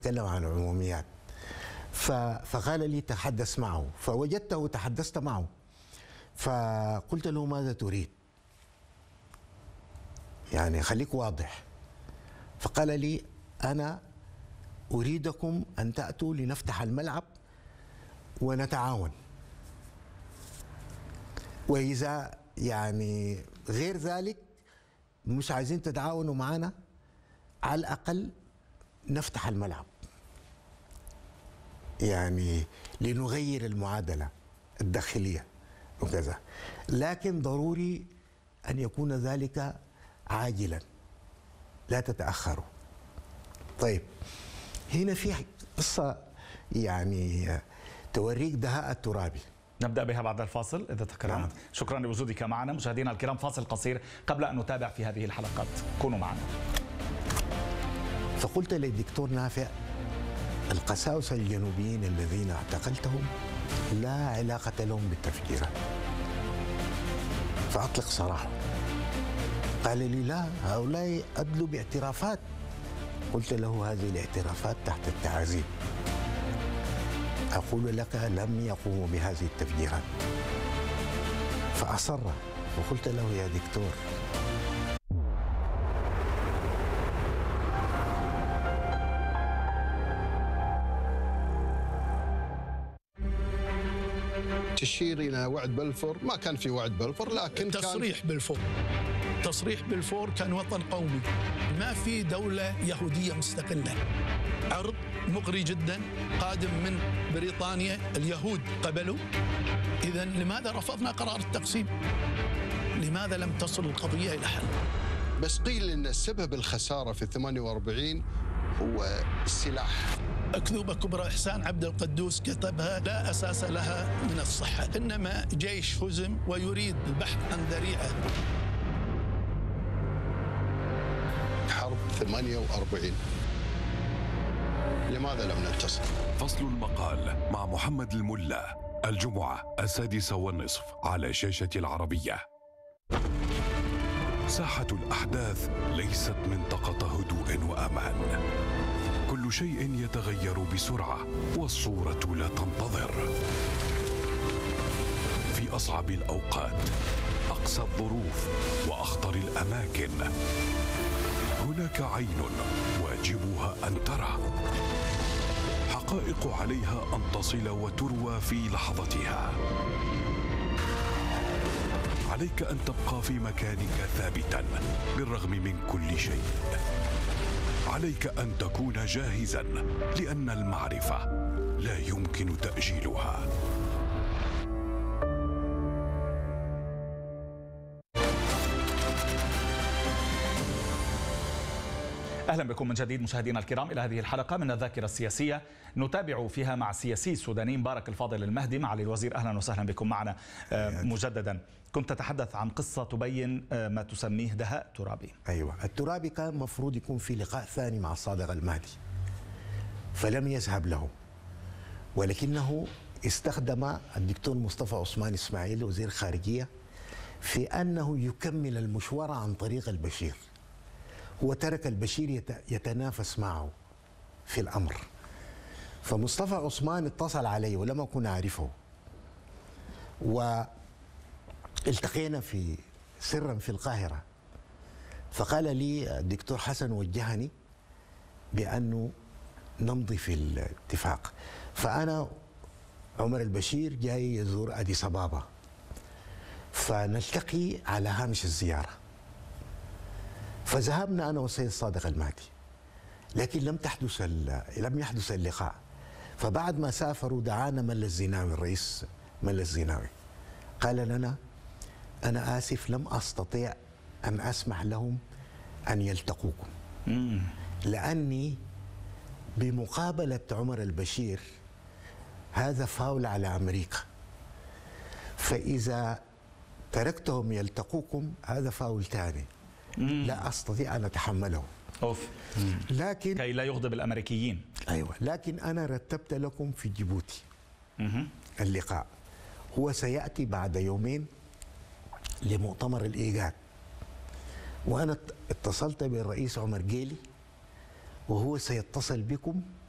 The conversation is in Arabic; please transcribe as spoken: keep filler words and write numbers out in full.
تكلم عن عموميات. فقال لي تحدث معه، فوجدته وتحدثت معه، فقلت له ماذا تريد؟ يعني خليك واضح. فقال لي أنا أريدكم أن تأتوا لنفتح الملعب ونتعاون، وإذا يعني غير ذلك مش عايزين تتعاونوا معنا، على الأقل نفتح الملعب، يعني لنغير المعادلة الداخلية وكذا، لكن ضروري أن يكون ذلك عاجلا، لا تتأخروا. طيب هنا في قصة يعني توريك دهاء الترابي، نبدأ بها بعد الفاصل إذا تكرمت. شكرا لوجودك معنا. مشاهدينا الكرام، فاصل قصير قبل أن نتابع في هذه الحلقات، كونوا معنا. فقلت للدكتور نافع القساوسة الجنوبيين الذين اعتقلتهم لا علاقة لهم بالتفجيرات، فأطلق سراحه. قال لي لا، هؤلاء أدلوا باعترافات. قلت له هذه الاعترافات تحت التعذيب، أقول لك لم يقوموا بهذه التفجيرات. فأصر، وقلت له يا دكتور تشير إلى وعد بلفور. ما كان في وعد بلفور، لكن تصريح كان بلفور تصريح بلفور كان وطن قومي، ما في دولة يهودية مستقلة. عرض مغري جدا قادم من بريطانيا، اليهود قبلوا. إذا لماذا رفضنا قرار التقسيم؟ لماذا لم تصل القضية إلى حل؟ بس قيل أن سبب الخسارة في ثمانية وأربعين هو السلاح. أكذوبة كبرى إحسان عبد القدوس كتبها لا أساس لها من الصحة، إنما جيش هزم ويريد البحث عن ذريعة. حرب ثمانية وأربعين لماذا لم ننتصر؟ فصل المقال مع محمد الملا، الجمعة السادسة والنصف على شاشة العربية. ساحة الأحداث ليست منطقة هدوء وأمان، كل شيء يتغير بسرعة والصورة لا تنتظر. في أصعب الأوقات، أقسى الظروف وأخطر الأماكن، هناك عين واجبها أن ترى، حقائق عليها أن تصل وتروى في لحظتها. عليك أن تبقى في مكانك ثابتا بالرغم من كل شيء. عليك أن تكون جاهزا، لأن المعرفة لا يمكن تأجيلها. أهلا بكم من جديد مشاهدينا الكرام إلى هذه الحلقة من الذاكرة السياسية، نتابع فيها مع السياسي السوداني مبارك الفاضل المهدي معالي الوزير. أهلا وسهلا بكم معنا مجددا. كنت تتحدث عن قصة تبين ما تسميه دهاء ترابي. أيوة، الترابي كان مفروض يكون في لقاء ثاني مع الصادق المهدي، فلم يذهب له، ولكنه استخدم الدكتور مصطفى عثمان إسماعيل وزير خارجية في أنه يكمل المشوار عن طريق البشير، وترك البشير يتنافس معه في الأمر. فمصطفى عثمان اتصل علي ولم أكن أعرفه، والتقينا في سرا في القاهرة، فقال لي الدكتور حسن وجهني بأنه نمضي في الاتفاق. فأنا عمر البشير جاي يزور أديس أبابا، فنلتقي على هامش الزيارة. فذهبنا أنا والسيد صادق المهدي، لكن لم تحدث لم يحدث اللقاء. فبعد ما سافروا دعانا ملا الزناوي، الرئيس ملا الزناوي، قال لنا أنا آسف لم أستطيع أن أسمح لهم أن يلتقوكم، لأني بمقابلة عمر البشير هذا فاول على أمريكا، فإذا تركتهم يلتقوكم هذا فاول ثاني لا أستطيع أن أتحمله. أوف. لكن كي لا يغضب الأمريكيين. أيوة، لكن أنا رتبت لكم في جيبوتي اللقاء، هو سيأتي بعد يومين لمؤتمر الإيجاد، وأنا اتصلت بالرئيس عمر جيلي وهو سيتصل بكم